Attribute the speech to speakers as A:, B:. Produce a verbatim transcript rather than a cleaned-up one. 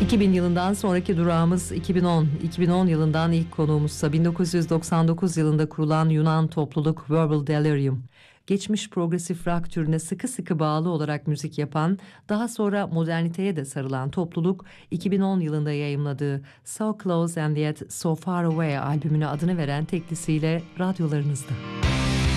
A: iki bin yılından sonraki durağımız iki bin on. iki bin on yılından ilk konuğumuzsa bin dokuz yüz doksan dokuz yılında kurulan Yunan topluluk Verbal Delirium. Geçmiş progresif rock türüne sıkı sıkı bağlı olarak müzik yapan, daha sonra moderniteye de sarılan topluluk iki bin on yılında yayımladığı So Close and Yet So Far Away albümüne adını veren teklisiyle radyolarınızda.